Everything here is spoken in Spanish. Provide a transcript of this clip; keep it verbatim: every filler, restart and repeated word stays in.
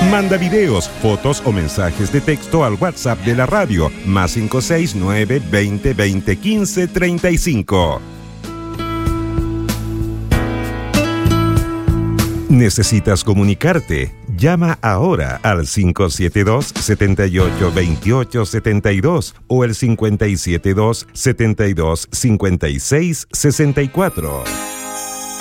Manda videos, fotos o mensajes de texto al WhatsApp de la radio, más cinco seis nueve, veinte, veinte, quince, treinta y cinco. ¿Necesitas comunicarte? Llama ahora al cinco siete dos, siete ocho, dos ocho siete dos o el cinco siete dos, setenta y dos, cincuenta y seis, sesenta y cuatro.